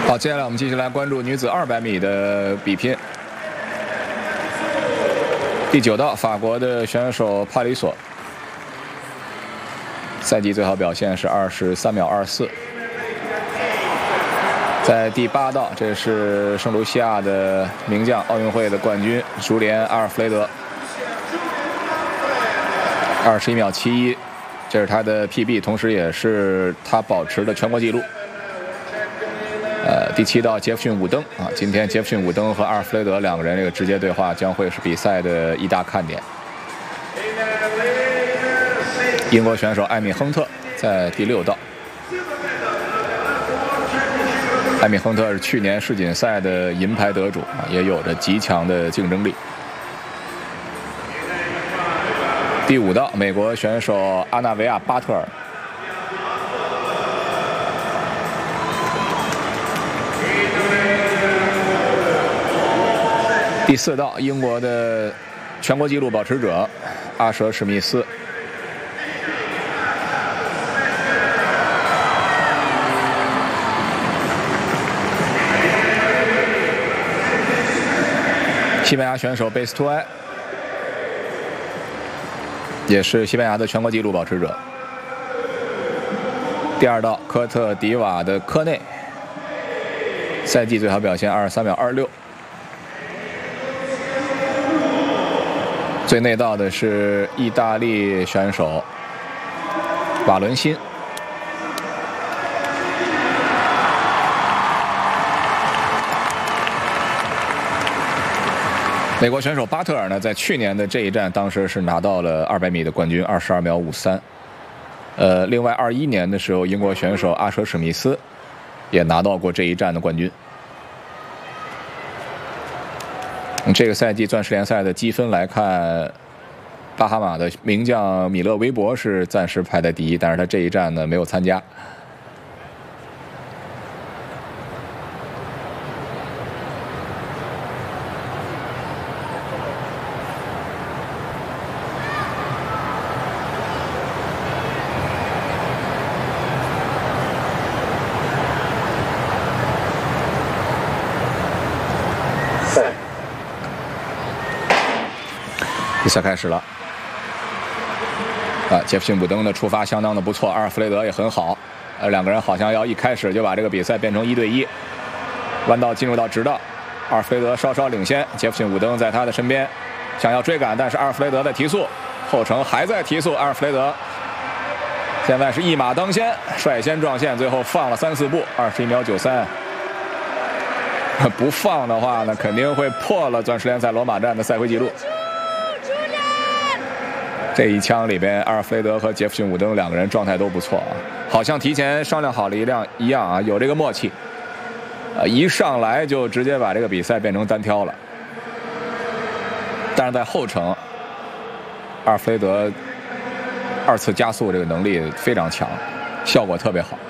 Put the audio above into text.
好，接下来我们继续来关注女子200米的比拼。第9道，法国的选手帕里索，赛季最好表现是23秒24。在第8道，这是圣卢西亚的名将，奥运会的冠军朱连阿尔弗雷德，21秒71，这是他的 PB， 同时也是他保持的全国纪录。第7道，杰弗逊·伍登啊，今天杰弗逊·伍登和阿尔弗雷德2个人这个直接对话将会是比赛的一大看点。英国选手艾米·亨特在第6道，艾米·亨特是去年世锦赛的银牌得主啊，也有着极强的竞争力。第5道，美国选手阿纳维亚·巴特尔。第4道，英国的全国纪录保持者阿舍·史密斯。西班牙选手贝斯图埃，也是西班牙的全国纪录保持者。第2道，科特迪瓦的科内，赛季最好表现23秒26。最内道的是意大利选手瓦伦辛。美国选手巴特尔呢，在去年的这一站，当时是拿到了200米的冠军，22秒53。另外21年的时候，英国选手阿舍·史密斯也拿到过这一站的冠军。这个赛季钻石联赛的积分来看，巴哈马的名将米勒维伯是暂时排在第1，但是他这一站呢没有参加。比赛开始了，杰弗逊·伍登的出发相当的不错，阿尔弗雷德也很好，2个人好像要一开始就把这个比赛变成1对1。弯道进入到直道，阿尔弗雷德稍稍领先，杰弗逊·伍登在他的身边，想要追赶，但是阿尔弗雷德在提速，后程还在提速，阿尔弗雷德现在是一马当先，率先撞线，最后放了3、4步，21秒93。不放的话呢，肯定会破了钻石联赛罗马站的赛会纪录。这一枪里边，阿尔弗雷德和杰弗逊·伍登2个人状态都不错啊，好像提前商量好了一样啊，有这个默契。一上来就直接把这个比赛变成单挑了。但是在后程，阿尔弗雷德2次加速这个能力非常强，效果特别好。